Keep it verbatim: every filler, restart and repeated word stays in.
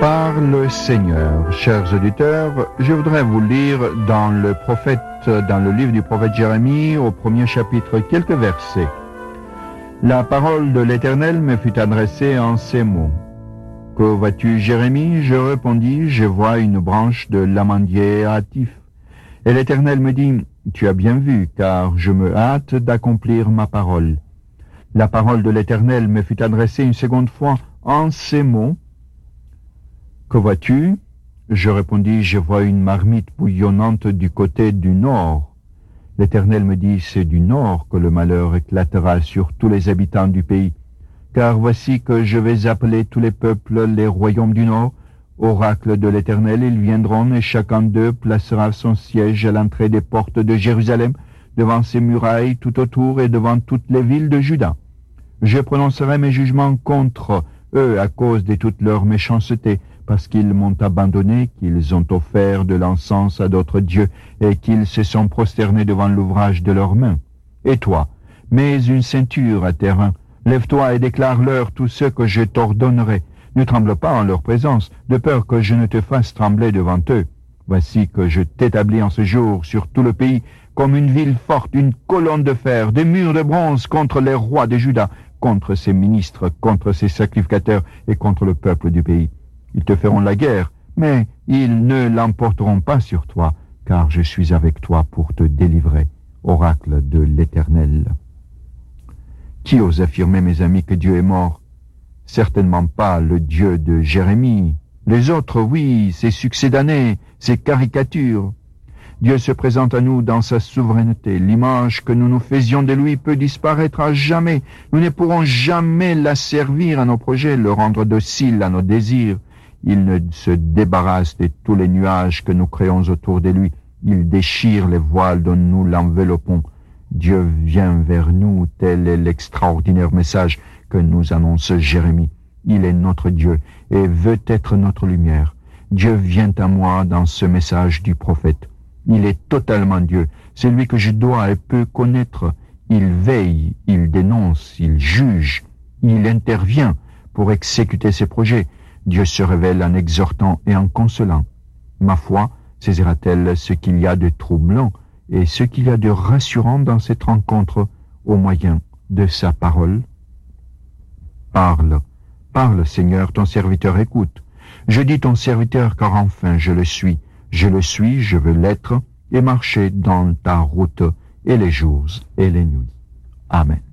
Parle Seigneur. Chers auditeurs, je voudrais vous lire dans le prophète, dans le livre du prophète Jérémie, au premier chapitre, quelques versets. La parole de l'Éternel me fut adressée en ces mots. Que vois-tu, Jérémie? Je répondis, je vois une branche de l'amandier hâtif. Et l'Éternel me dit, tu as bien vu, car je me hâte d'accomplir ma parole. La parole de l'Éternel me fut adressée une seconde fois en ces mots. Que vois-tu? Je répondis, je vois une marmite bouillonnante du côté du nord. L'Éternel me dit, c'est du nord que le malheur éclatera sur tous les habitants du pays. Car voici que je vais appeler tous les peuples, les royaumes du nord, oracle de l'Éternel, ils viendront et chacun d'eux placera son siège à l'entrée des portes de Jérusalem, devant ses murailles tout autour et devant toutes les villes de Juda. Je prononcerai mes jugements contre eux à cause de toute leur méchanceté, parce qu'ils m'ont abandonné, qu'ils ont offert de l'encens à d'autres dieux, et qu'ils se sont prosternés devant l'ouvrage de leurs mains. Et toi, mets une ceinture à tes reins, lève-toi et déclare-leur tout ce que je t'ordonnerai. Ne tremble pas en leur présence, de peur que je ne te fasse trembler devant eux. Voici que je t'établis en ce jour sur tout le pays, comme une ville forte, une colonne de fer, des murs de bronze contre les rois de Juda, contre ses ministres, contre ses sacrificateurs et contre le peuple du pays. Ils te feront la guerre, mais ils ne l'emporteront pas sur toi, car je suis avec toi pour te délivrer. Oracle de l'Éternel. Qui ose affirmer, mes amis, que Dieu est mort? Certainement pas le Dieu de Jérémie. Les autres, oui, ses succédanés, ses caricatures. Dieu se présente à nous dans sa souveraineté. L'image que nous nous faisions de lui peut disparaître à jamais. Nous ne pourrons jamais la servir à nos projets, le rendre docile à nos désirs. Il ne se débarrasse de tous les nuages que nous créons autour de lui. Il déchire les voiles dont nous l'enveloppons. Dieu vient vers nous, tel est l'extraordinaire message que nous annonce Jérémie. Il est notre Dieu et veut être notre lumière. Dieu vient à moi dans ce message du prophète. Il est totalement Dieu, c'est lui que je dois et peux connaître. Il veille, il dénonce, il juge, il intervient pour exécuter ses projets. Dieu se révèle en exhortant et en consolant. Ma foi saisira-t-elle ce qu'il y a de troublant et ce qu'il y a de rassurant dans cette rencontre au moyen de sa parole? Parle, parle Seigneur, ton serviteur écoute. Je dis ton serviteur car enfin je le suis. Je le suis, je veux l'être et marcher dans ta route et les jours et les nuits. Amen.